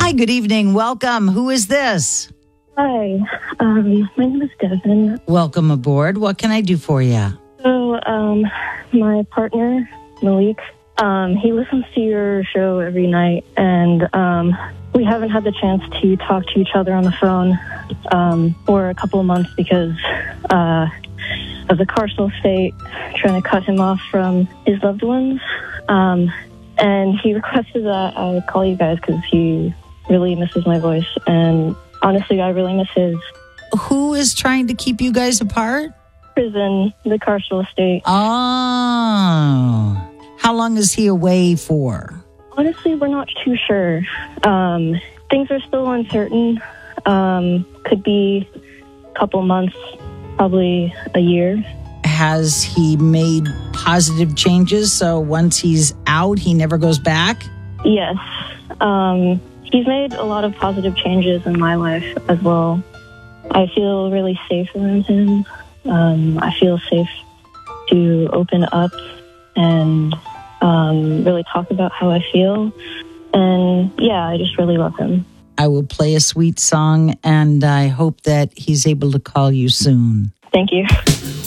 Hi, good evening. Welcome. Who is this? Hi, my name is Devin. Welcome aboard. What can I do for you? So, my partner, Malik, he listens to your show every night, and we haven't had the chance to talk to each other on the phone for a couple of months because of the carceral state trying to cut him off from his loved ones. And he requested that I call you guys because he really misses my voice, and honestly, I really miss his. Who is trying to keep you guys apart? Prison, the carceral estate. Oh. How long is he away for? Honestly, we're not too sure. Things are still uncertain. Could be a couple months, probably a year. Has he made positive changes? So once he's out, he never goes back? Yes. He's made a lot of positive changes in my life as well. I feel really safe around him. I feel safe to open up and really talk about how I feel. And yeah, I just really love him. I will play a sweet song, and I hope that he's able to call you soon. Thank you.